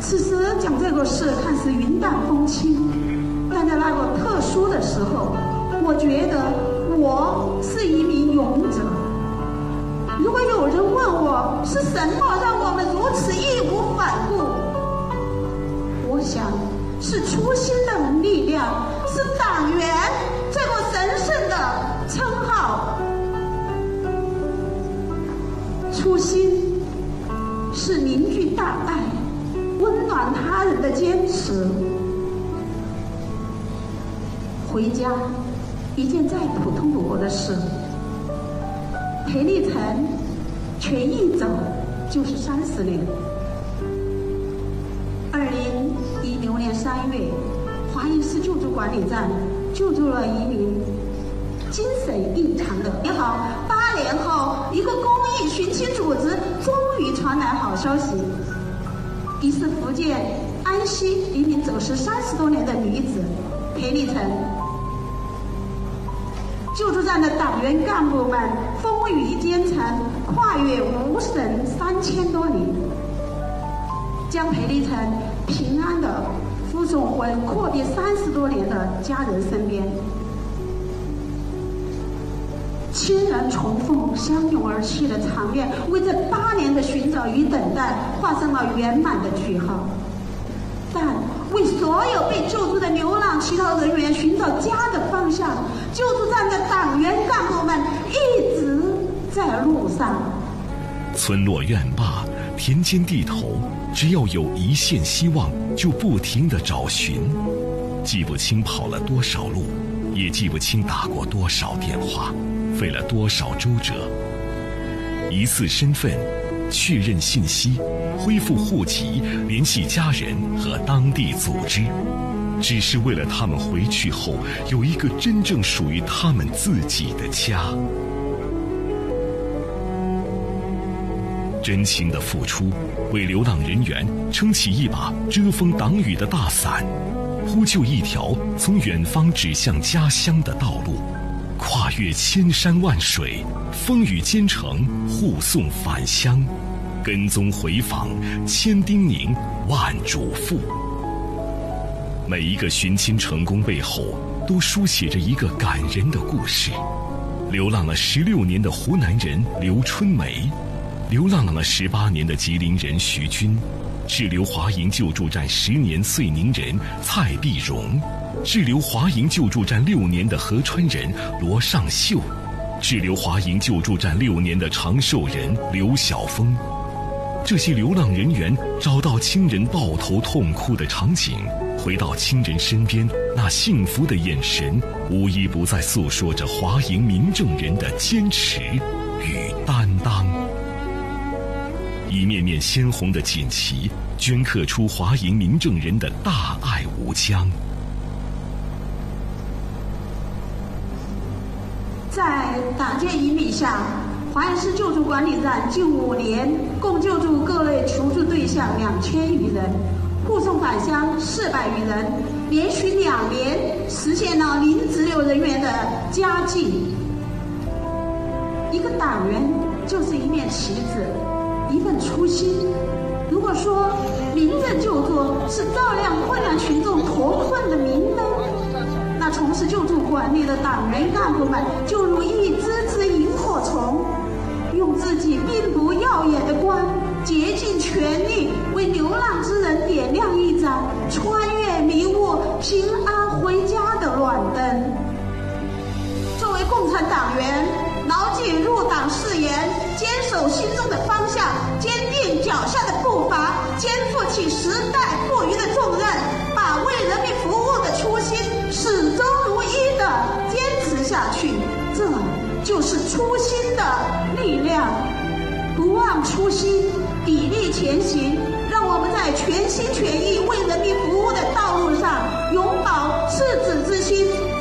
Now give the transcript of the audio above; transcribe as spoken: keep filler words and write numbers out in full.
此时讲这个事看似云淡风轻，但在那个特殊的时候，我觉得我是一名勇者。如果有人问我是什么让我们如此义无反顾，我想是初心的力量，是党员这个神圣的称号。初心是凝聚大爱、温暖他人的坚持。回家，一件再普通不过的事。裴立成却一走就是三十年。二零一六年三月，华阴市救助管理站救助了一名精神异常的也好。八年后，一个公益寻亲组织终于传来好消息，疑似福建安溪一名走失三十多年的女子裴立成。救助站的党员干部们风雨兼程，跨越五省三千多里，将裴立成平安地护送回阔别三十多年的家人身边。亲人重逢、相拥而泣的场面，为这八年的寻找与等待画上了圆满的句号。但为所有被救助的流浪乞讨人员寻找家的方向，救助站的党员干部们一直在路上。 村落院坝、田间地头，只要有一线希望，就不停地找寻。记不清跑了多少路，也记不清打过多少电话，费了多少周折。疑似身份，确认信息，恢复户籍，联系家人和当地组织，只是为了他们回去后有一个真正属于他们自己的家。真情的付出，为流浪人员撑起一把遮风挡雨的大伞，铺就一条从远方指向家乡的道路，跨越千山万水，风雨兼程，护送返乡，跟踪回访，千叮咛，万嘱咐。每一个寻亲成功背后，都书写着一个感人的故事。流浪了十六年的湖南人刘春梅，流浪了十八年的吉林人徐军，滞留华营救助站十年遂宁人蔡碧荣，滞留华营救助站六年的合川人罗尚秀，滞留华营救助站六年的长寿人刘晓峰。这些流浪人员找到亲人抱头痛哭的场景，回到亲人身边，那幸福的眼神，无一不在诉说着华营民政人的坚持与担当。一面面鲜红的锦旗，镌刻出华营民政人的大爱无疆。 在党建引领下，华阴市救助管理站近五年共救助各类求助对象两千余人，护送返乡四百余人，连续两年实现了零滞留人员的佳绩。一个党员就是一面旗帜，一份初心。如果说民政救助是照亮困难群众脱困的明灯，那从事救助管理的党员干部们就如一只只萤火虫，用自己并不耀眼的光，竭尽全力为流浪之人点亮一盏穿越迷雾、平安回家的暖灯。作为共产党员，牢记入党誓言，坚守心中的方向，坚定脚下的步伐，肩负起时代赋予的重任，把为人民服务的初心始终如一地坚持下去。这就是初心的力量。不忘初心，砥砺前行，让我们在全心全意为人民服务的道路上永葆赤子之心，